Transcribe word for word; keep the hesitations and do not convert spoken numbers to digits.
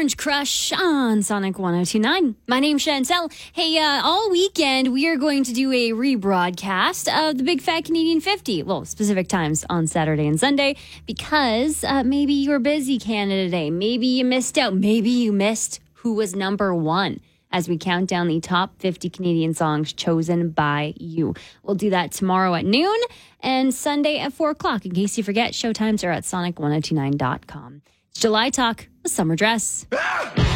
Orange Crush on Sonic one oh two point nine. My name's Chantel. Hey, uh, all weekend we are going to do a rebroadcast of the Big Fat Canadian fifty. Well, specific times on Saturday and Sunday because uh, maybe you were busy Canada Day. Maybe you missed out. Maybe you missed who was number one as we count down the top fifty Canadian songs chosen by you. We'll do that tomorrow at noon and Sunday at four o'clock. In case you forget, showtimes are at sonic ten twenty-nine dot com. It's July Talk with Summer Dress.